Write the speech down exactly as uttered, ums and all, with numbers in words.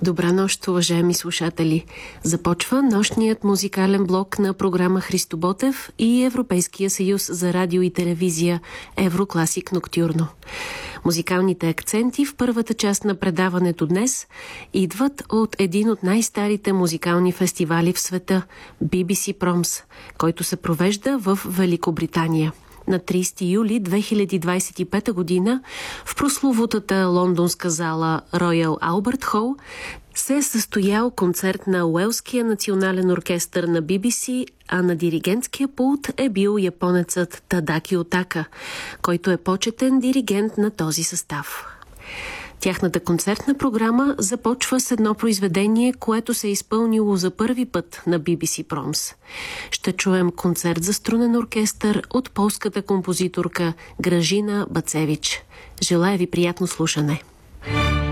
Добра нощ, уважаеми слушатели! Започва нощният музикален блок на програма Христо Ботев и Европейския съюз за радио и телевизия Еврокласик Ноктюрно. Музикалните акценти в първата част на предаването днес идват от един от най-старите музикални фестивали в света – Би Би Си Промс, който се провежда в Великобритания. На тридесети юли две хиляди двадесет и пета година в прословутата лондонска зала Роял Албърт Хол се е състоял концерт на Уелския национален оркестър на Би Би Си, а на диригентския пулт е бил японецът Тадаки Отака, който е почетен диригент на този състав. Тяхната концертна програма започва с едно произведение, което се е изпълнило за първи път на Би Би Си Промс. Ще чуем концерт за струнен оркестър от полската композиторка Гражина Бацевич. Желая ви приятно слушане!